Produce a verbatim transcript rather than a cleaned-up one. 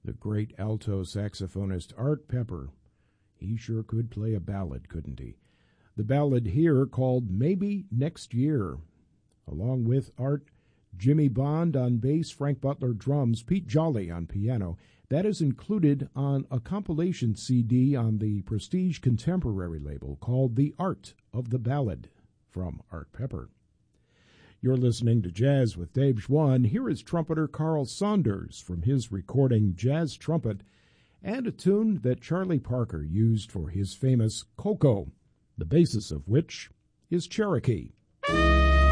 The great alto saxophonist Art Pepper. He sure could play a ballad, couldn't he? The ballad here called Maybe Next Year. Along with Art, Jimmy Bond on bass, Frank Butler drums, Pete Jolly on piano. That is included on a compilation C D on the Prestige Contemporary label called The Art of the Ballad from Art Pepper. You're listening to Jazz with Dave Schwann. Here is trumpeter Carl Saunders from his recording Jazz Trumpet and a tune that Charlie Parker used for his famous Coco, the basis of which is Cherokee.